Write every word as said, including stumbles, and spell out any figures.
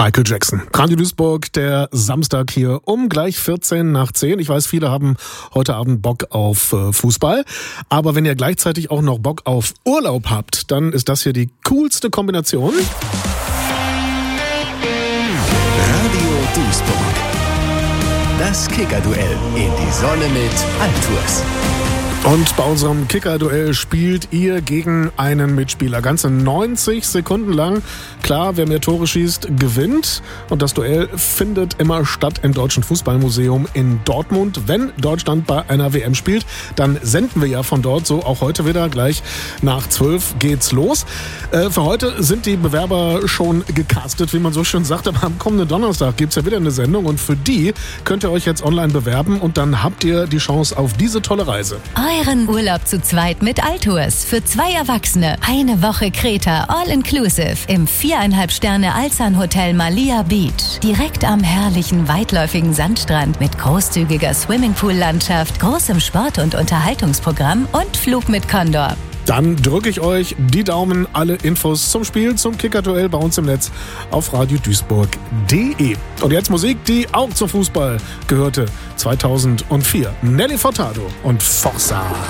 Michael Jackson. Radio Duisburg, der Samstag hier um gleich vierzehn nach zehn. Ich weiß, viele haben heute Abend Bock auf äh, Fußball. Aber wenn ihr gleichzeitig auch noch Bock auf Urlaub habt, dann ist das hier die coolste Kombination. Radio Duisburg. Das Kicker-Duell in die Sonne mit Altours. Und bei unserem Kicker-Duell spielt ihr gegen einen Mitspieler. Ganze neunzig Sekunden lang. Klar, wer mehr Tore schießt, gewinnt. Und das Duell findet immer statt im Deutschen Fußballmuseum in Dortmund. Wenn Deutschland bei einer W M spielt, dann senden wir ja von dort, so auch heute wieder. Gleich nach zwölf geht's los. Äh, für heute sind die Bewerber schon gecastet, wie man so schön sagt. Aber am kommenden Donnerstag gibt's ja wieder eine Sendung. Und für die könnt ihr euch jetzt online bewerben. Und dann habt ihr die Chance auf diese tolle Reise. Euren Urlaub zu zweit mit Altours für zwei Erwachsene. Eine Woche Kreta, all-inclusive im viereinhalb Sterne Alzan Hotel Malia Beach. Direkt am herrlichen, weitläufigen Sandstrand mit großzügiger Swimmingpool-Landschaft, großem Sport- und Unterhaltungsprogramm und Flug mit Condor. Dann drücke ich euch die Daumen. Alle Infos zum Spiel, zum Kicker-Duell bei uns im Netz auf radio duisburg punkt de. Und jetzt Musik, die auch zum Fußball gehörte zweitausendvier. Nelly Furtado und Forza.